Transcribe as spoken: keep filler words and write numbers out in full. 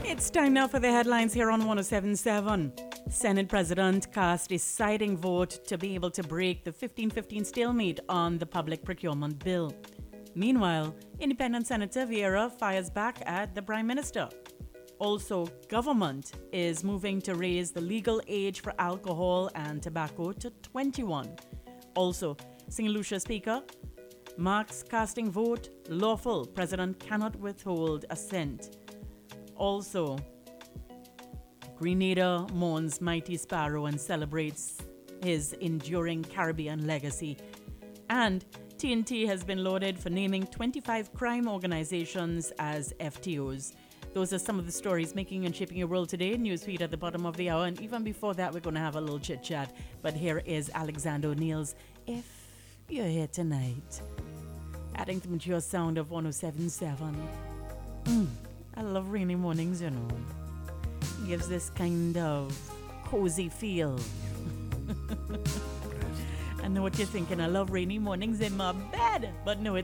It's time now for the headlines here on one oh seven point seven. Senate President cast a deciding vote to be able to break the fifteen fifteen stalemate on the public procurement bill. Meanwhile, Independent Senator Vieira fires back at the Prime Minister. Also, government is moving to raise the legal age for alcohol and tobacco to twenty-one. Also, Saint Lucia Speaker marks casting vote lawful. President cannot withhold assent. Also, Grenada mourns Mighty Sparrow and celebrates his enduring Caribbean legacy. And T N T has been lauded for naming twenty-five crime organizations as F T Os. Those are some of the stories making and shaping your world today. Newsfeed at the bottom of the hour. And even before that, we're going to have a little chit-chat. But here is Alexander O'Neill's If You're Here Tonight. Adding to the mature sound of one oh seven point seven. Mm, I love rainy mornings, you know. Gives this kind of cozy feel. I know what you're thinking. I love rainy mornings in my bed. But no,